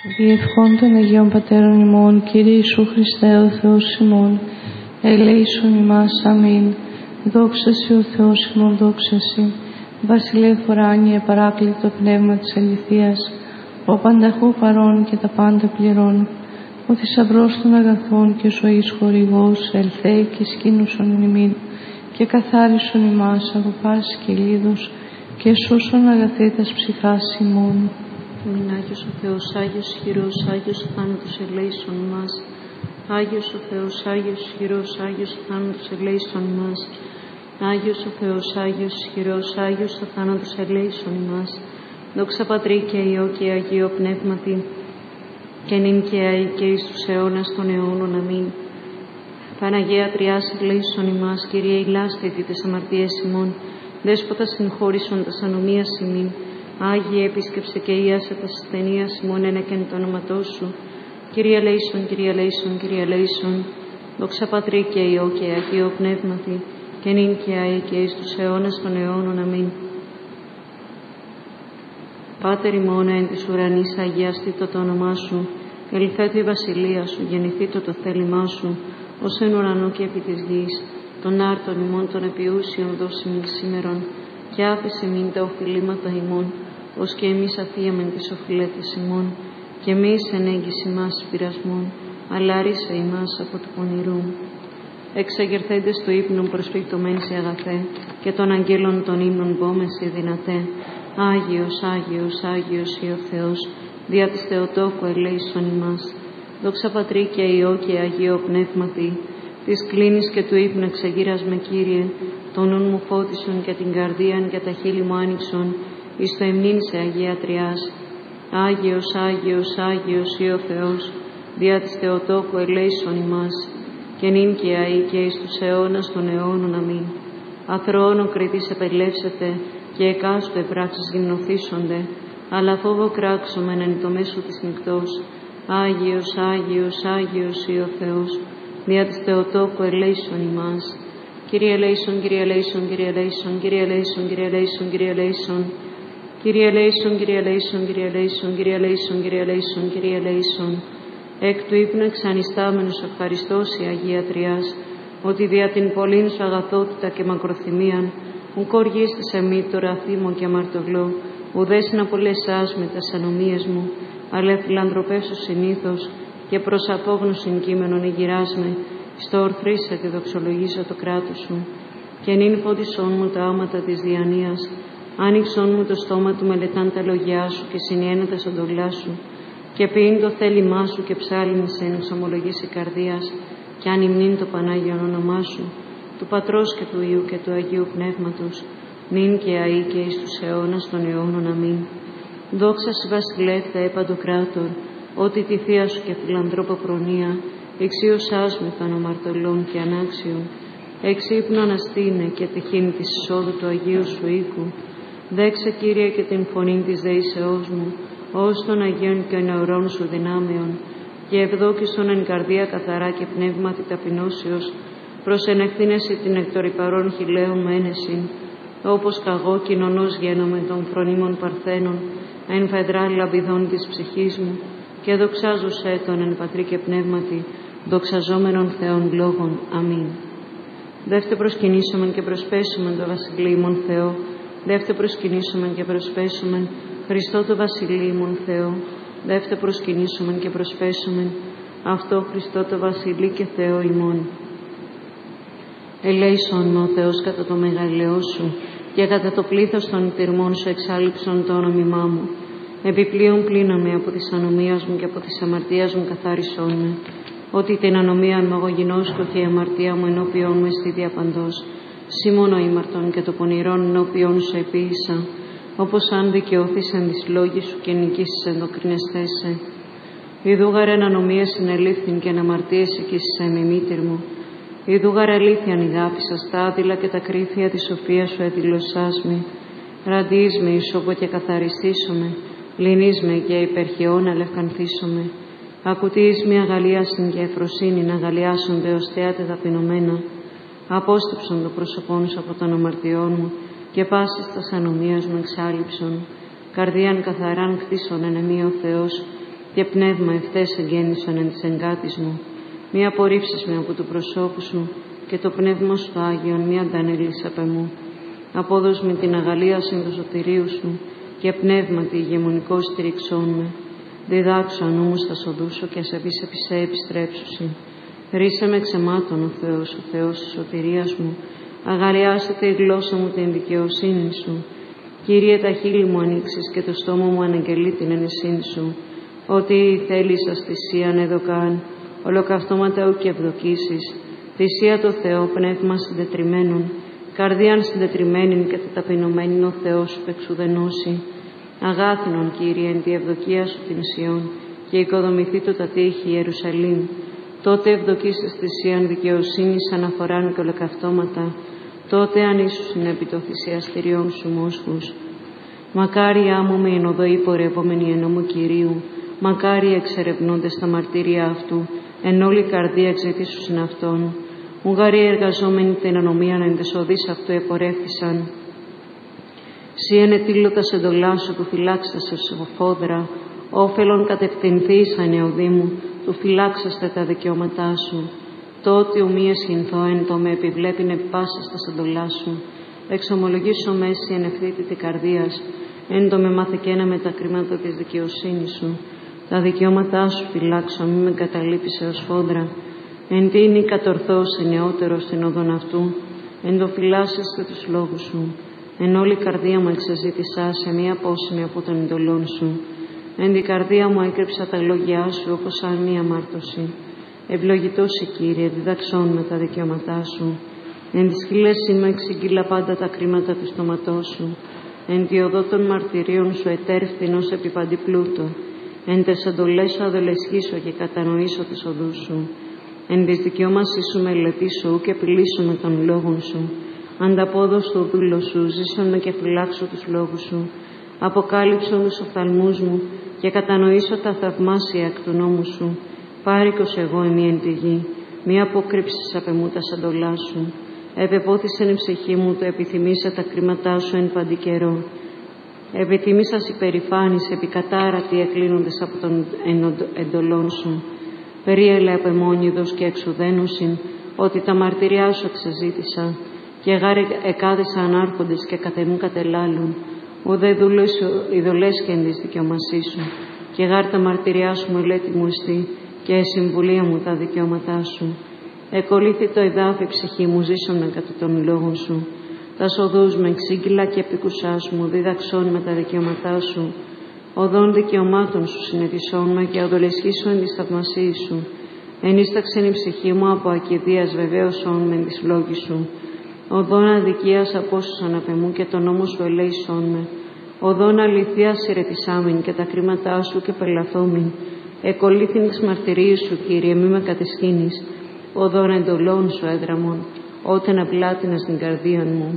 Διευχών των Αγίων Πατέρων ημών, Κύριε Ιησού Χριστέ, ο Θεός ημών, ελέησον ημάς, αμήν. Δόξα Συ ο Θεός ημών, δόξα Συ. Βασιλεύ ουράνιε, παράκλητο πνεύμα της αληθείας, ο πανταχού παρών και τα πάντα πληρών, ο θησαυρός των αγαθών και ζωής χορηγός, ελθέ και σκήνουσον εν ημίν, και καθάρισον ημάς από πάσης και λίδος, και σώσον αγαθήτας ψυχάς ημών. Μην Άγιος ο Θεός, Άγιος ισχυρός, Άγιος θάνατος ελέησον ημάς. Άγιος ο Θεός, Άγιος ισχυρός, Άγιος θάνατος ελέησον ημάς. Άγιος ο Θεός, Άγιος ισχυρός, Άγιος θάνατος ελέησον ημάς. Δόξα Πατρί και Υιό και Αγίο Πνεύματι, και νυν και αεί και εις τους αιώνας των αιώνων. Αμήν. Παναγία Τριάς ελέησον ημάς, Κύριε ηλάσθητη τες αμαρτίες ημών, Δέσποτα συγχώρησον τας ανομίας ημίν. Άγιε επίσκεψε και ίασε τας ασθενείας ημών ένεκεν το όνοματό Σου. Κύριε ελέησον, Κύριε ελέησον, Κύριε ελέησον. Δόξα Πατρί και Υιό και Αγίο Πνεύματι, και νυν και αεί και εις τους αιώνας των αιώνων. Αμήν. Πάτερ ημών εν της ουρανής, αγιαστήτω το όνομά Σου. Ελθέτω η βασιλεία Σου, γεννηθήτω το θέλημά Σου, ως εν ουρανό και επί της γης. Των άρτων ημών των επιούσιων δώσει μην σήμερον, και άφησε μην τα οφειλήματα ημών, ως και εμείς αφίαμεν τις οφειλέτες ημών, και μη εν έγκυση μας πειρασμών, αλλά ρίσε ημάς από του πονηρού. Εξαγερθέντες του ύπνου προσπικτωμέν σε αγαθέ, και των αγγέλων των ύμνων πόμεσαι δυνατέ. Άγιος, Άγιος, Άγιος ή ο Θεός, δια της Θεοτόκου ελέησον ημάς. Δόξα Πατρί και Υιό και Αγίο Πνεύματι, της κλίνης και του ύπνου εξαγείρας με, Κύριε, το νουν μου φώτισον και την καρδίαν και τα χείλη μου άνοιξον, εις το εμνήν σε Αγία Τριάς. Άγιος, Άγιος, Άγιος ή ο Θεός, δια της Θεοτόκου ελέησον ημάς, και νυν και αεί και εις τους αιώνας των αιώνων. Αμήν. Αθρώων ο κριτής επελεύσεται, και εκάστοτε πράξεις γυμνοθήσονται, αλλά φόβο κράξομεν εν το μέσο της νυκτός. Άγιος, Άγιος, Άγιος ή ο Θεός, δια της Θεοτόκου ελέησον ημάς. Κύριε ελέησον, Κύριε ελέησον, Κύριε ελέησον, Κύριε ελέησον, Κύριε ελέησον, Κύριε ελέησον. Κύριε ελέησον, Κύριε ελέησον, Κύριε ελέησον, Κύριε ελέησον, Κύριε ελέησον, Κύριε ελέησον. Εκ του ύπνου εξανιστάμενος ευχαριστώς η Αγία Τριάς, ότι δια την πολλήν Σου αγαθότητα και μακροθυμίαν, ουκ οργίστης εμεί τώρα θύμω και αμαρτωλό, ουδέσιν απολεσάς με τας ανομίες μου, αλλά φιλανθρωπεύσου συνήθως, και προς απόγνωσιν κείμενον ηγυράς με, στο ορθρίσα και δοξολογήσω το κράτος Σου. Και νυν φώτισόν μου τα άματα της διανοίας, άνοιξόν μου το στόμα του μελετάν τα λόγια Σου και συνιένα τα σοντολά Σου, και ποιήν το θέλημά Σου και ψάλινσεν εξομολογήσει καρδίας, και αν υμνήν το Πανάγιον όνομά Σου, του Πατρός και του Υιού και του Αγίου Πνεύματος, νυν και αεί και εις τους αιώνας των αιώνων. Αμήν. Δόξα Συ Βασιλεύ Θεέ Παντοκράτορ, ότι τη Θεία Σου και φιλανθρώπο προνοία, εξίωσάς με των αμαρτωλών και ανάξιων, εξύπνο αναστήνε και τυχήν της εισόδου του Αγίου Σου οίκου. Δέξε, Κύριε, και την φωνήν της δεήσεώς μου, ως των Αγίων και νεωρών Σου δυνάμεων, και ευδόκησον εν καρδία καθαρά και πνεύματι ταπεινώσεως, προσενεχθήνεσαι την εκ των υπαρών χιλέων μένεσιν, όπως καγώ κοινωνός γένομαι των φρονίμων παρθένων, εν φεδρά λαμπιδών της ψυχής μου, και δοξάζω σε τον εν Πατρί και Πνεύματι, δοξαζόμενων Θεών λόγων. Αμήν. Δεύτε προσκυνήσομεν και προσπέσομεν το Βασιλείμον Θεό, δεύτε προσκυνήσομεν και προσπέσομεν Χριστό το Βασιλείμον Θεό, δεύτε προσκυνήσομεν και προσπέσομεν αυτό Χριστό το Βασιλεί και Θεό ημών. Ελέησον με ο Θεός κατά το μεγαλειό Σου, και κατά το πλήθος των τυρμών Σου εξάλληψον το όνομά μου. Επιπλέον πλύνομαι από της ανομίας μου και από της αμαρτίας μου καθάρισόν με, ότι την ανομία μου εγώ γινώσκω και η αμαρτία μου ενώπιόν μου εστί διαπαντός. Σήμωνο ήμαρτον και το πονηρόν ενώπιόν Σου επίησα, όπως αν δικαιώθης εν της λόγης Σου και νικήσεις ενδοκρινεστέσαι. Ιδούγαρ εν ανομία συνελήφθην και εν αμαρτίες οικήσισα με μήτηρ μου. Ιδούγαρ αλήθειαν ηγάπησα στα άδειλα και τα κρύφια της σοφίας Σου εδηλωσάς με. Ραντείς με ισόπο και καθαριστήσομαι, λυνείς με και υπερχαιών αλευκανθήσομαι. Ακουτείς με αγαλίασιν και ευφροσύνη να αγαλιάσονται ως θέατε ταπεινωμένα. Απόστεψον το πρόσωπόν Σου από των αμαρτιών μου, και πάσης τας ανομίας μου εξάλληψον. Καρδίαν καθαράν κτίσον εν εμεί ο Θεός, και πνεύμα ευθές εγγέννησαν εν της εγκάτης μου. Μη απορρίψεις με από του προσώπου σου και το πνεύμα σου Άγιον μη αντανέλεις απ' εμού. Απόδος με την αγαλίαση του σωτηρίου σου και πνεύματι ηγεμονικό στηριξών με. Διδάξω αν όμως θα σοδούσω και ασεβείς επί σε επιστρέψουσι. Ρίσε με ξεμάτων ο Θεός της σωτηρίας μου. Αγαλιάσετε η γλώσσα μου την δικαιοσύνη σου. Κύριε, τα χείλη μου ανοίξεις και το στόμα μου αναγγελεί την ενεσύνη σου. Ότι θέλεις ας θυσίαν εδωκάν, ολοκαυτώματα ου και ευδοκίσεις. Θυσία το Θεό, πνεύμα συντετριμένων, καρδίαν συντετριμένην και ταπεινωμένην ο Θεός σου εξουδενώσει. Αγάθινον, Κύριε, εν τη ευδοκία σου την Σιών, και οικοδομηθεί το τα τείχη Ιερουσαλήμ. Τότε ευδοκίσεις θυσίαν δικαιοσύνης αναφοράν και ολοκαυτώματα, τότε αν ίσους είναι επί το θυσιαστηριών σου μόσχους. Μακάρι άμμο με εν οδοή πορευόμενοι εν νόμου Κυρίου, μακάρι εξερευνούντες τα μαρτύρια αυτού, εν όλη καρδία εξαιτήσουσιν αυτών. Ουγαροί εργαζόμενοι την ανομίαν εν τες οδείς αυτού επορεύθησαν. Σύ ενετήλωτας εντολά σου του φυλάξασαι σοφόδρα, όφελον κατευθυνθήσαν εωδή μου, του φυλάξαστε τα δικαιώματά σου. Τότε ουμή εσχυνθώ εν το με επιβλέπειν επί πάσας τας εντολά σου. Εξομολογήσω μέση εν ευθύτητη καρδίας, εν το με μαθηκένα με τα κρίματα της δικαιοσύνης σου. Τα δικαιώματά σου φυλάξω, μη με καταλείπεις έως φόδρα. Εν τίνη κατορθώς νεότερος στην οδόν αυτού, εν το φυλάσσεστε τους λόγους σου. Εν όλη καρδία μου εξεζήτησα σε μία πόσιμη από των εντολών σου. Εν την καρδία μου έκρυψα τα λόγια σου όπως σαν μία μάρτωση. Ευλογητός η Κύριε, διδαξών με τα δικαιώματά σου. Εν τις χειλές μου εξηγήλα πάντα τα κρίματα του στόματός σου. Εν τη οδό των μαρτυρίων σου ετέρφθηνος επί παντή πλούτο. Εν τες εντολές σου αδολεσχήσω και κατανοήσω τις οδούς σου. Εν της δικαιώμασής σου μελετήσω και επιλύσω με των λόγων σου. Ανταπόδος το δούλο σου, ζήσον με και φυλάξω τους λόγους σου. Αποκάλυψον τους οφθαλμούς μου και κατανοήσω τα θαυμάσια εκ του νόμου σου. Πάρικος εγώ ημί εν τη γη, μη αποκρύψεις απ' εμού τας εντολάς σου. Επεπόθησεν η ψυχή μου το επιθυμήσα τα κρίματά σου εν παντή καιρό. Επιθυμήσας υπερηφάνης επικατάρατη εκλείνοντες από των εντολών σου. Περίελε απ' εμόνιδος και εξουδένωσιν, ότι τα μαρτυριά σου εξεζήτησα, και γάρ εκάδισα ανάρχοντες και κατεμού κατελάλουν. Ουδέ δούλες ειδωλές και εν της δικαιωμασής σου, και γάρ τα μαρτυριά σου μελέτη μου εστί, και συμβουλία μου τα δικαιώματά σου. Εκολύθη το εδάφη ψυχή μου, ζήσομαι κατά των λόγων σου. Τα σοδούς με εξήγηλα και επικουσάς μου, δίδαξόν με τα δικαιώματά σου. Οδών δικαιωμάτων σου συνετισόν με και οδολεσχήσου εν της θαυμασίας σου. Ενίσταξεν η ψυχή μου από ακηδίας βεβαίωσόν με εν της λόγης σου. Οδών αδικίας απόσουσαν απ' εμού και τον νόμο σου ελέησόν με. Οδών αληθείας ηρετισάμην και τα κρίματά σου και πελαθόμην. Εκολύθην της μαρτυρίας σου, Κύριε, μη με κατεσχύνεις. Οδών εντολών σου έδραμον, ότεν απλάτινας την καρδίαν μου.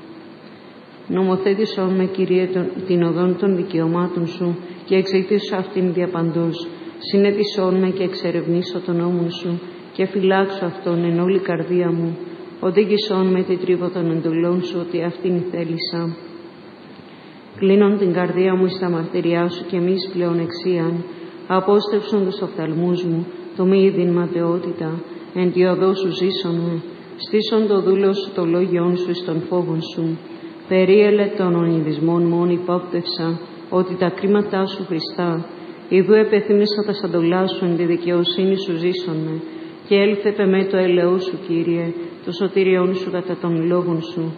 Νομοθέτησόν με, Κύριε, την οδόν των δικαιωμάτων σου και εξηγήσω αυτήν διαπαντός. Συνέτησόν με και εξερευνήσω τον νόμο σου και φυλάξω αυτόν εν όλη καρδία μου. Οδήγησόν με την τρίβο των εντολών σου, ότι αυτήν θέλησα. Κλείνον την καρδία μου στα μαρτυριά σου και μη πλέον εξίαν. Απόστρεψον τους οφθαλμούς μου, το μη ειδήν ματαιότητα, εν τη οδό σου ζήσον με. Στήσον το δούλο σου το λόγιόν σου εις των φόβων σου. Περίελε των ονειδισμών μόν υπόπτευσα, ότι τα κρίματά σου Χριστά. Ιδού επεθύμησα τα σαντολά σου, εν τη δικαιοσύνη σου ζήσον με. Και έλθε με το ελαιό σου, Κύριε, το σωτήριόν σου κατά των λόγων σου.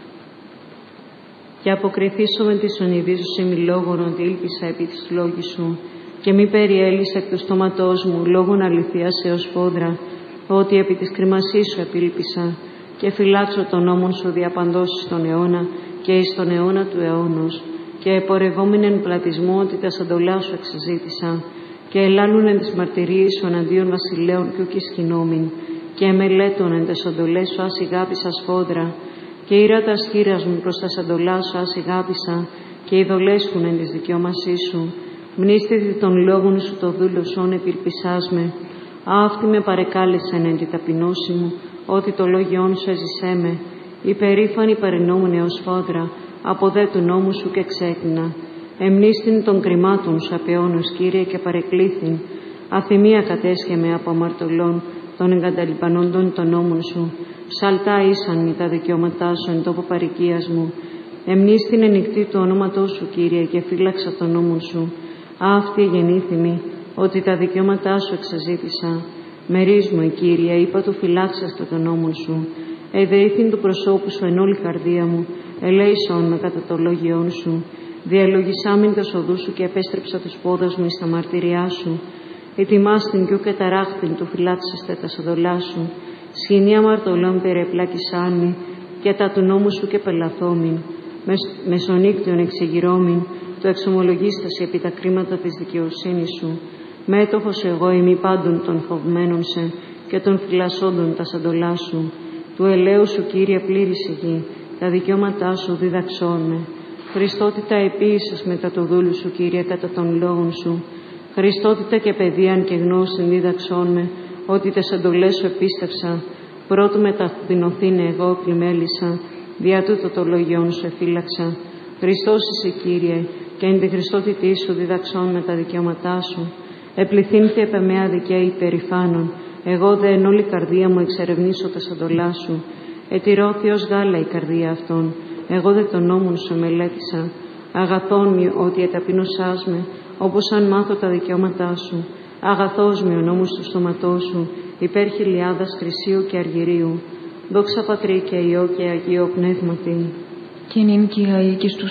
Και αποκριθήσω με της ονειδήσους ημι λόγων, ότι ήλπισα επί της λόγης σου. Και μη περιέλυσε εκ του στόματός μου λόγων αληθείας έως φόδρα, ότι επί της κρυμασής σου επήλπισα. Και φυλάξω τον νόμον σου διαπαντός στον αιώνα και εις τον αιώνα του αιώνος. Και επορευόμην εν πλατισμό, ότι τα σαντολά σου εξεζήτησα. Και ελάλουν εν τις μαρτυρίες σου εναντίον βασιλέων και ουκ ισχυνόμην. Και εμελέτων εν τες οντολές σου ασηγάπησα σφόδρα. Και ήρα τα σχήρας μου προς τα σαντολά σου ασηγάπησα. Και ειδολέσχουν εν της δικαιώμασής σου. Μνήστητη των λόγων σου το δούλο σόν επιρπισάς με. Αυτή με παρεκάλεσεν εν τη ταπεινώση μου, ότι το λόγιόν σου έζησέ με. Υπερήφανη παρενόμουν έως φόδρα, από δε του νόμου σου και ξέκνα. Εμνίστην των κρυμάτων σου απεώνος, Κύριε, και παρεκλήθην. Αθυμία κατέσχεμαι από αμαρτωλών, των εγκαταλειπανόντων των νόμων σου. Σαλτά ήσαν με τα δικαιώματά σου εν τόπο παροικίας μου. Εμνίστην ενικτή του ονόματός σου, Κύριε, και φύλαξα τον νόμον σου. Αυτή γεννήθημη, ότι τα δικαιώματά σου εξαζήτησα. Μερίσμου, Κύριε, είπα του φυλάξαστο τον νόμον σου. Εδεήθην του προσώπου σου εν όλη καρδία μου, ελέησον με κατά το λόγιόν σου. Διαλογισάμην τας οδούς σου και επέστρεψα τους πόδας μου εις τα μαρτυριά σου. Ετοιμάστην κι ου καταράχτην του φυλάξεστε τα σοδολά σου. Σχοινή αμαρτωλών περιεπλάκησάμι, και τα του νόμου σου και πελαθόμην. Μεσονύκτιον εξεγυρώμην, το εξομολογίσταση επί τα κρίματα της δικαιοσύνης σου. Μέτοχος εγώ ημί πάντων των φοβμένων σε και των φυλασσόντων τα σαντολά σου. Του ελαίου σου, Κύριε, πλήρης η γη, τα δικαιώματά σου διδαξών με. Χριστότητα επίησας μετά το δούλου σου, Κύριε, κατά των λόγων σου. Χριστότητα και παιδείαν και γνώσιν δίδαξών με, ότι τες εντολές σου επίστευσα. Πρώτου μεταδεινωθήνε εγώ πλημέλησα, διά τούτο το λόγιόν σου εφύλαξα. Χριστός είσαι, Κύριε, και εν τη Χριστότητή σου διδαξών με τα δικαιώματά σου. Επληθύνθη επ' εμέα δικαίη περηφάνων, εγώ δε εν όλη καρδία μου εξερευνήσω τα σαντολά σου. Ετηρώθη ως γάλα η καρδία αυτών, εγώ δε τον νόμον σου μελέτησα. Αγαθόν μη ότι εταπεινωσάς με, όπως αν μάθω τα δικαιώματά σου. Αγαθός μη ο νόμος του στόματός σου, υπέρ χιλιάδας χρυσίου και αργυρίου. Δόξα Πατρί και Υιό και Αγίο Πνεύματι. Και νυν και οι στους